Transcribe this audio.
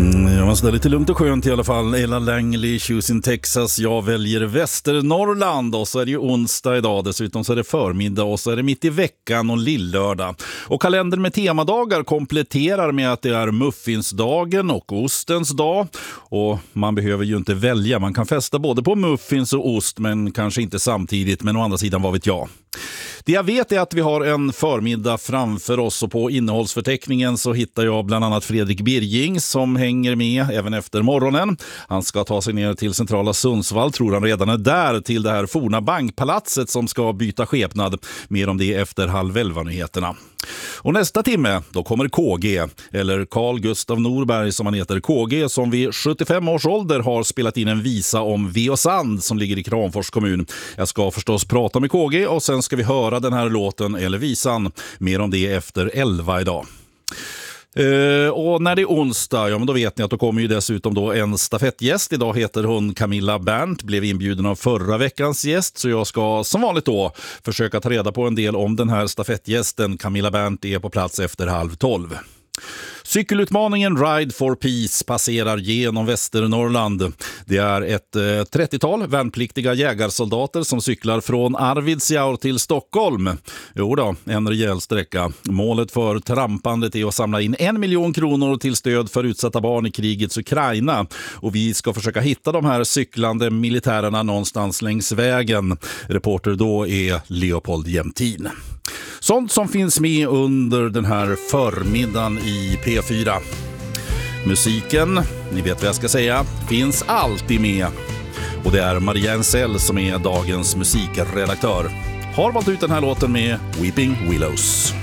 Ja, men så där lite lugnt och skönt i alla fall. Ella Langley, Choosing Texas. Jag väljer Västernorrland och så är det ju onsdag idag. Dessutom så är det förmiddag och så är det mitt i veckan och lillördag. Och kalendern med temadagar kompletterar med att det är muffinsdagen och ostens dag. Och man behöver ju inte välja. Man kan festa både på muffins och ost, men kanske inte samtidigt. Men å andra sidan, vad vet jag? Det jag vet är att vi har en förmiddag framför oss och på innehållsförteckningen så hittar jag bland annat Fredrik Birging som hänger med även efter morgonen. Han ska ta sig ner till centrala Sundsvall, tror han redan är där, till det här forna bankpalatset som ska byta skepnad. Mer om det efter 10:30-nyheterna. Och nästa timme, då kommer KG, eller Carl Gustav Norberg som han heter, KG, som vid 75 års ålder har spelat in en visa om Ve och Sand som ligger i Kramfors kommun. Jag ska förstås prata med KG och sen ska vi höra den här låten eller visan. Mer om det efter 11 idag. Och när det är onsdag, ja men då vet ni att då kommer ju dessutom då en stafettgäst. Idag heter hon Camilla Berndt, blev inbjuden av förra veckans gäst, så jag ska som vanligt då försöka ta reda på en del om den här stafettgästen. Camilla Berndt är på plats efter 11:30. Cykelutmaningen Ride for Peace passerar genom Västernorrland. Det är ett 30-tal värnpliktiga jägarsoldater som cyklar från Arvidsjaur till Stockholm. Jo då, en rejäl sträcka. Målet för trampandet är att samla in 1 miljon kronor till stöd för utsatta barn i krigets Ukraina. Och vi ska försöka hitta de här cyklande militärerna någonstans längs vägen. Reporter då är Leopold Jämtin. Sånt som finns med under den här förmiddagen i P4. Musiken, ni vet vad jag ska säga, finns alltid med. Och det är Maria Ensell som är dagens musikredaktör. Har valt ut den här låten med Weeping Willows.